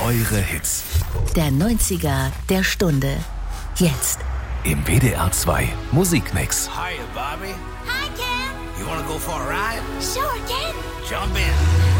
eure Hits. Der 90er der Stunde. Jetzt. Im WDR 2 Musikmix. Hiya, Bobby. Hi, Ken. You wanna go for a ride? Sure, Ken. Jump in.